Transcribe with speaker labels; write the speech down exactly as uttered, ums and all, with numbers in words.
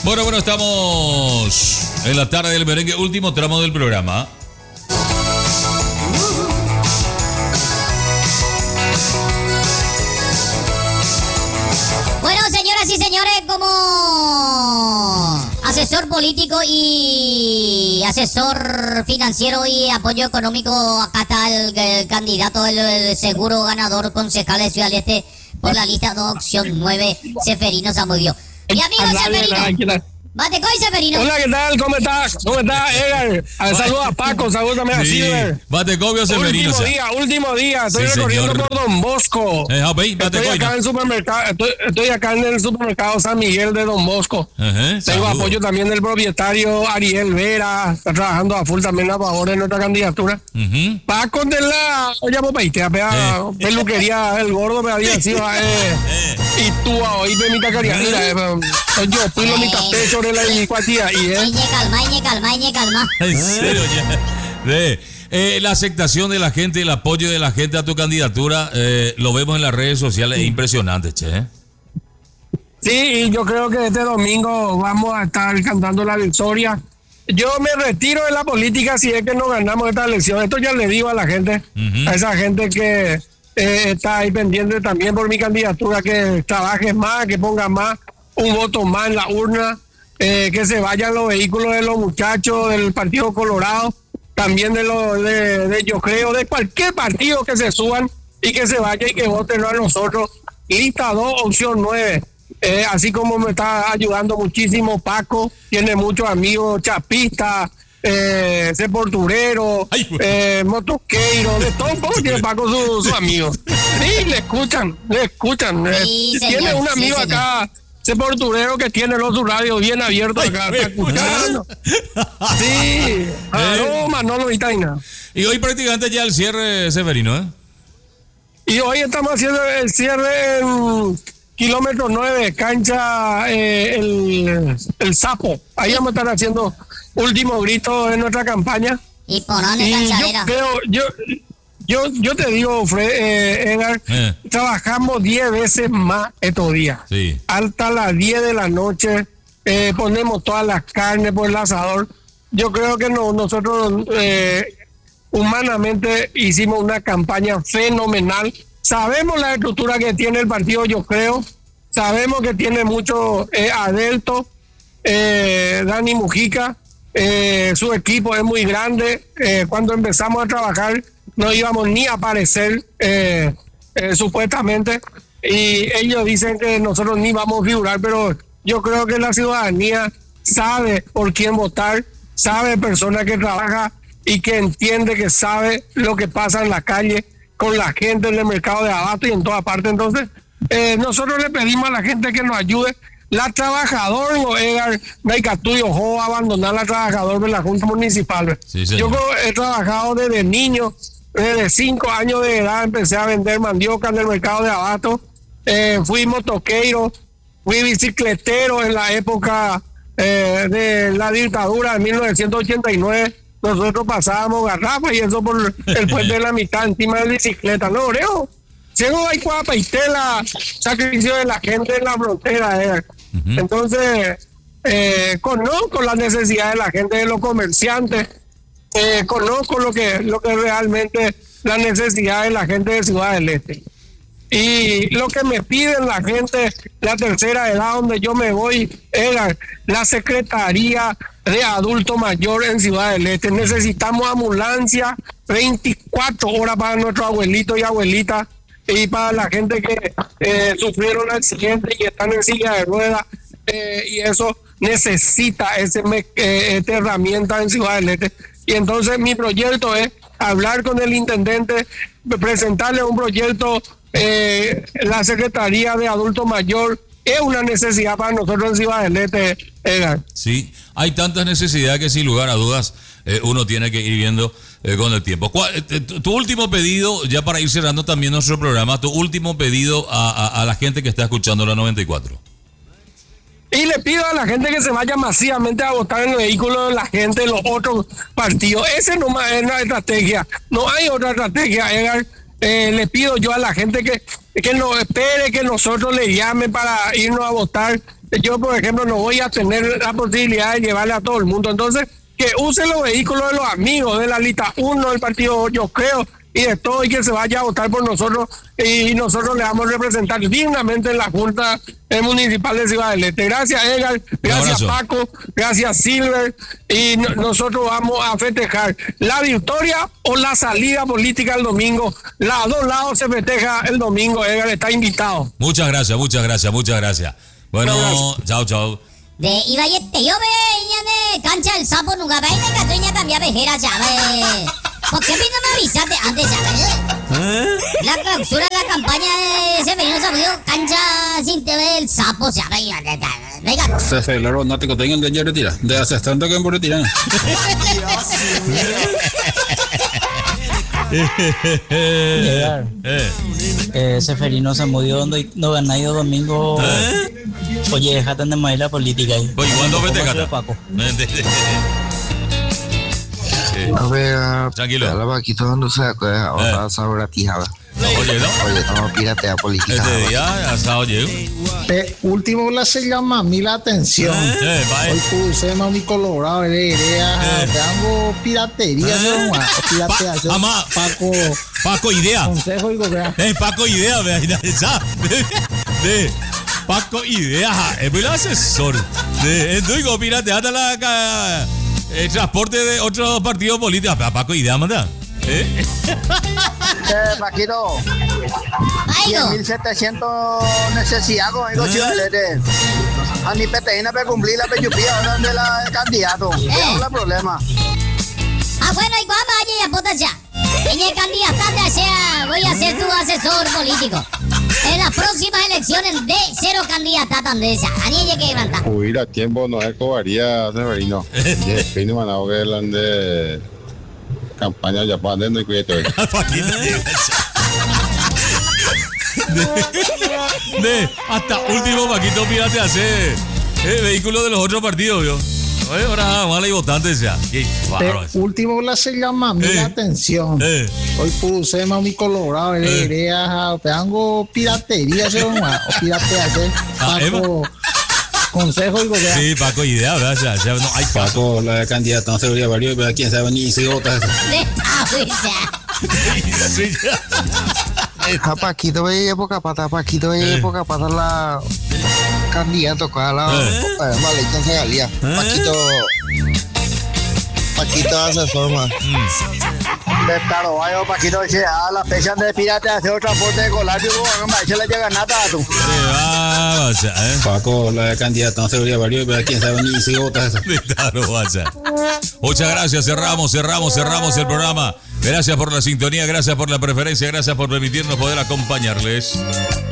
Speaker 1: Bueno, bueno, estamos en la tarde del merengue, último tramo del programa.
Speaker 2: Bueno, señoras y señores, como asesor político y asesor financiero y apoyo económico, acá está el, el candidato, el, el seguro ganador concejal de Ciudad del Este por la lista de opción nueve, Seferino Zamudio. Mi amigo Seferino. Bate coy, Seferino.
Speaker 3: Hola, ¿qué tal? ¿Cómo estás? ¿Cómo estás, Edgar? Saludos a Paco, saludos también a
Speaker 1: Sí,
Speaker 3: Silver.
Speaker 1: bate cobio, Seferino.
Speaker 3: Último día, último día. Estoy
Speaker 1: Sí,
Speaker 3: recorriendo
Speaker 1: señor.
Speaker 3: por Don Bosco.
Speaker 1: Eh, ah, ve, bate
Speaker 3: Estoy
Speaker 1: coy,
Speaker 3: acá
Speaker 1: ¿no?
Speaker 3: en el supermercado, estoy, estoy acá en el supermercado San Miguel de Don Bosco.
Speaker 1: Ajá,
Speaker 3: Tengo
Speaker 1: saludo.
Speaker 3: apoyo también del propietario Ariel Vera, está trabajando a full también a favor de nuestra candidatura.
Speaker 1: Ujú.
Speaker 3: Paco de la, ya vos peitea, pea,
Speaker 1: Eh.
Speaker 3: peluquería, el gordo, me había así, va, eh. Y tú, ahí ve mi tacaria, mira, eh, soy yo, pilo mi tapé sobre la inicuatía, y eh.
Speaker 2: Ñe calma, ñe calma, ñe calma.
Speaker 1: En serio, ya. Sí. Eh, la aceptación de la gente, el apoyo de la gente a tu candidatura, eh, lo vemos en las redes sociales, es impresionante, che.
Speaker 3: Sí, y yo creo que este domingo vamos a estar cantando la victoria. Yo me retiro de la política si es que no ganamos esta elección. Esto ya le digo a la gente,
Speaker 1: Ujú.
Speaker 3: a esa gente que eh, está ahí pendiente también por mi candidatura, que trabaje más, que ponga más, un voto más en la urna, eh, que se vayan los vehículos de los muchachos del Partido Colorado, también de los de, de yo creo, de cualquier partido que se suban y que se vaya y que voten a nosotros. Lista dos, opción nueve. Eh, así como me está ayudando muchísimo Paco, tiene muchos amigos chapistas, eh, seportureros,
Speaker 1: Ay, güey.
Speaker 3: eh, motoqueiros, de todo un poco tiene Paco sus su amigos. Sí, le escuchan, le escuchan. Eh,
Speaker 2: Sí,
Speaker 3: tiene
Speaker 2: señor,
Speaker 3: un
Speaker 2: sí,
Speaker 3: amigo
Speaker 2: señor.
Speaker 3: acá, seporturero, que tiene los su radio bien abierto acá,
Speaker 1: Ay,
Speaker 3: está
Speaker 1: güey.
Speaker 3: escuchando. Sí, aló, Manolo Vitaina.
Speaker 1: Y hoy prácticamente ya el cierre, Severino, ¿eh?
Speaker 3: Y hoy estamos haciendo el cierre en kilómetro nueve, cancha eh, el, el Sapo. Ahí vamos a estar haciendo último grito en nuestra campaña.
Speaker 2: Y porón de
Speaker 3: Y yo
Speaker 2: canchadera.
Speaker 3: creo, yo, yo, yo te digo, Fred, eh, Edgar,
Speaker 1: Eh.
Speaker 3: trabajamos diez veces más estos días.
Speaker 1: Sí.
Speaker 3: Hasta las diez de la noche, eh, ponemos todas las carnes por el asador. Yo creo que no, nosotros eh, humanamente hicimos una campaña fenomenal. Sabemos la estructura que tiene el partido, yo creo. Sabemos que tiene mucho eh, adeptos. Eh, Dani Mujica, eh, su equipo es muy grande. Eh, cuando empezamos a trabajar no íbamos ni a aparecer, eh, eh, supuestamente. Y ellos dicen que nosotros ni vamos a figurar, pero yo creo que la ciudadanía sabe por quién votar, sabe persona que trabaja y que entiende, que sabe lo que pasa en la calle con la gente en el mercado de abasto y en toda parte. Entonces, eh, nosotros le pedimos a la gente que nos ayude. La trabajadora, no, Edgar, Naicatuyo, jo, abandonar la trabajadora de la Junta Municipal.
Speaker 1: Sí, señor.
Speaker 3: Yo he trabajado desde niño, desde cinco años de edad, empecé a vender mandioca en el mercado de abasto. Eh, fui motoqueiro, fui bicicletero en la época eh, de la dictadura de mil novecientos ochenta y nueve. Nosotros pasábamos garrafas y eso por el puente de la mitad encima de la bicicleta. No, Oreo. Llegó ahí cuando la sacrificio de la gente en la frontera. Eh.
Speaker 1: Ujú.
Speaker 3: Entonces, eh, conozco las necesidades de la gente, de los comerciantes. Eh, conozco lo que, lo que realmente la necesidad de la gente de Ciudad del Este. Y lo que me piden la gente, la tercera edad donde yo me voy, era la Secretaría de Adulto Mayor en Ciudad del Este. Necesitamos ambulancia veinticuatro horas para nuestros abuelitos y abuelitas y para la gente que eh, sufrieron accidentes y están en silla de ruedas. Eh, y eso necesita ese me, eh, esta herramienta en Ciudad del Este. Y entonces mi proyecto es hablar con el intendente, presentarle un proyecto. Eh, la Secretaría de Adulto Mayor es una necesidad para nosotros en Ciudad del Este, Edgar.
Speaker 1: Sí, hay tantas necesidades que sin lugar a dudas eh, uno tiene que ir viendo eh, con el tiempo. ¿Cuál, eh, tu, tu último pedido, ya para ir cerrando también nuestro programa, tu último pedido a, a, a la gente que está escuchando la noventa y cuatro?
Speaker 3: Y le pido a la gente que se vaya masivamente a votar en el vehículo de la gente de los otros partidos. Ese no es una estrategia, no hay otra estrategia, Edgar. Eh, le pido yo a la gente que, que nos espere, que nosotros le llamen para irnos a votar, yo, por ejemplo, no voy a tener la posibilidad de llevarle a todo el mundo. Entonces, que use los vehículos de los amigos de la lista uno del partido, yo creo, y de todo, y que se vaya a votar por nosotros, y nosotros le vamos a representar dignamente en la Junta Municipal de Ciudad del Este. Gracias, Edgar, gracias, Paco, gracias, Silver, y no, nosotros vamos a festejar la victoria o la salida política el domingo. Los dos lados se festeja el domingo, Edgar, está invitado.
Speaker 1: Muchas gracias, muchas gracias, muchas gracias. Bueno, gracias. Chao, chao.
Speaker 2: De Ibayete, yo ve, de cancha el sapo, nunca ve, de Catruña también vejera, ¿sabes? ¿Por qué no me avisaste antes, sabes? ¿Eh? La clausura de la campaña de Severino Zamudio, cancha sin T V del sapo, ¿sabes? Venga.
Speaker 4: Se celebró, no te contengan de ayer retira, de hace tanto que en retiran.
Speaker 5: Llegar. Eh. Eh, Seferino Zamudio no, no ganado domingo. ¿Eh? Oye, déjate de maíz la política ahí.
Speaker 1: Oye, ¿cuándo festejaste?
Speaker 5: Paco.
Speaker 6: A ver,
Speaker 1: tranquilo.
Speaker 6: La vaquita no se acuerda, ahora
Speaker 1: Eh.
Speaker 6: sabor a tijada.
Speaker 1: Oye, ¿no?
Speaker 6: Oye, no piratea política.
Speaker 1: Este día, asado llego.
Speaker 7: Eh, último la se llama a mí la atención.
Speaker 1: Eh, vaya.
Speaker 7: Hoy puse mi colorado, idea, tengo piratería,
Speaker 1: Eh.
Speaker 7: piratea,
Speaker 1: Pa- Amá.
Speaker 7: Paco,
Speaker 1: Paco, idea.
Speaker 7: consejo y gobierno.
Speaker 1: Eh, Paco, idea, vea, esa. De Paco, idea. Es muy asesor. De Enduigo, pirate, hasta la ca- el transporte de otros partidos políticos. Paco, idea, manda. ¿Eh?
Speaker 8: Eh, Paquito,
Speaker 2: Aigo.
Speaker 8: mil setecientos necesidad conmigo,
Speaker 1: ¿Eh?
Speaker 8: Chivalete. A mi peteína para cumplir la peyupía, donde la el candidato.
Speaker 2: Eh.
Speaker 8: No es el problema.
Speaker 2: Ah, bueno, y cuando vaya a puta ya. En el candidato sea, voy a ser tu asesor político. En las próximas elecciones de cero candidata tan de esa. A niña que levantar.
Speaker 9: Huir a tiempo no es cobaría, Severino. Y el fin de manao que eran de campaña ya para adentro y cuídate.
Speaker 1: Paquito, de, de, hasta último Paquito pirate hace eh, vehículo de los otros partidos, ¿vio? Oye, ahora mala y votante ya. Qué bárbaro
Speaker 7: Eh,
Speaker 1: eso.
Speaker 7: último la se llama a mí
Speaker 1: Eh.
Speaker 7: la atención.
Speaker 1: Eh.
Speaker 7: Hoy puse mi colorado,
Speaker 1: Eh.
Speaker 7: idea, tengo piratería, o piratea,
Speaker 1: Ah,
Speaker 7: Paco, consejo y gobierno.
Speaker 1: Sí, Paco, idea, ¿verdad? O sea, o sea, no hay caso.
Speaker 4: Paco, la candidata no seguridad varios, pero quién sabe ni si vota eso.
Speaker 2: De pausa.
Speaker 1: Sí, ya.
Speaker 6: A Paquito, ve época para Paquito, ve época para la candidato, con la
Speaker 1: Eh.
Speaker 6: vale, entonces Galía. Paquito, Paquito asesor más.
Speaker 8: De claro, vaya, Paquito, dice, a la fecha de pirate hacer otro transporte de colágeno, a echarle llega nada a tú.
Speaker 1: Sí, va, o sea, ¿eh?
Speaker 4: Paco, la candidata no seguridad varios, pero quién sabe ni si vota eso.
Speaker 1: Claro, vaya. Muchas gracias, cerramos, cerramos, cerramos el programa. Gracias por la sintonía, gracias por la preferencia, gracias por permitirnos poder acompañarles.